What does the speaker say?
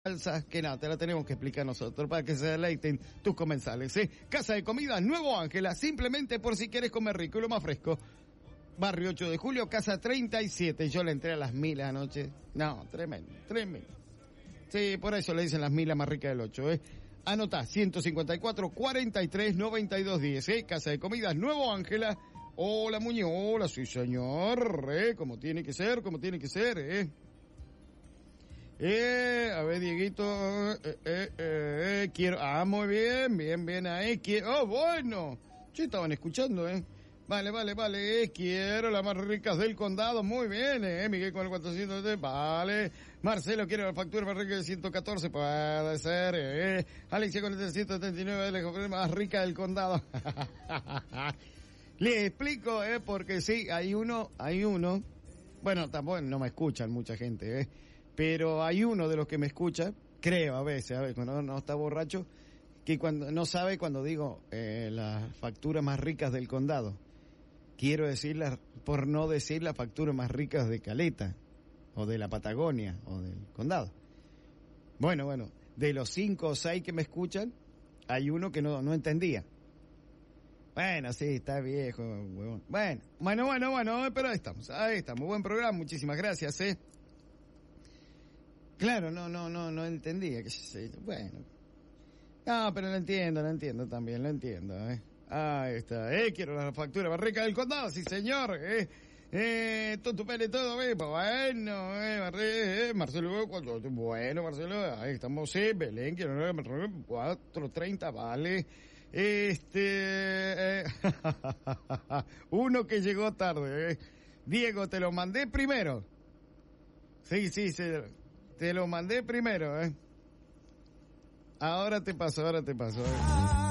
salsa, que nada, te la tenemos que explicar nosotros para que se deleiten tus comensales, ¿eh? Casa de Comida Nuevo Ángela, simplemente por si quieres comer rico y lo más fresco. Barrio 8 de Julio, casa 37. Yo le entré a las 1000 anoche. No, tremendo. Sí, por eso le dicen las 1000 más ricas del 8, ¿eh? Anotá, 154 43 92 10, ¿eh? Casa de Comidas Nuevo Ángela. Hola, Muñoz, hola, sí, señor, como tiene que ser, ¿eh? A ver, Dieguito, quiero, muy bien, ahí, quiero, bueno, sí, estaban escuchando, Vale, quiero las más ricas del condado, muy bien, Miguel con el 400, vale, Marcelo quiere la factura más rica del 114, puede ser, Alexia con el 379, la más rica del condado. Le explico, porque sí, hay uno, bueno, tampoco no me escuchan mucha gente, pero hay uno de los que me escucha, creo a veces, cuando no está borracho, que cuando no sabe cuando digo las facturas más ricas del condado. Quiero decirlas, por no decir las facturas más ricas de Caleta, o de la Patagonia, o del condado. Bueno, de los 5 o 6 que me escuchan, hay uno que no entendía. Bueno, sí, está viejo, huevón. Bueno, pero ahí estamos, buen programa, muchísimas gracias, Claro, no entendía, bueno. No, pero lo entiendo también, Ahí está, quiero la factura más rica del condado, sí señor, todo tu pene, todo, bueno, Marcelo, bueno, Marcelo, ahí estamos, Belén, quiero 4:30, vale, uno que llegó tarde, Diego, te lo mandé primero, sí, te lo mandé primero, ahora te paso,